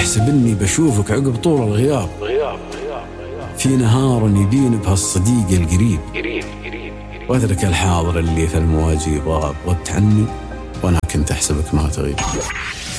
تحسب إني بشوفك عقب طول الغياب، في نهار يبين بهالصديق القريب، وأدرك الحاضر اللي في المواجيب غاب، غبت عني وأنا كنت أحسبك ما تغيب.